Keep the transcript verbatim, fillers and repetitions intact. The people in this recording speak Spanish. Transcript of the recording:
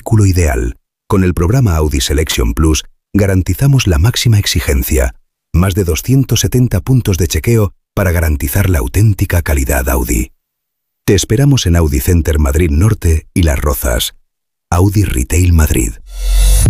vehículo ideal. Con el programa Audi Selection Plus garantizamos la máxima exigencia. Más de doscientos setenta puntos de chequeo para garantizar la auténtica calidad Audi. Te esperamos en Audi Center Madrid Norte y Las Rozas. Audi Retail Madrid.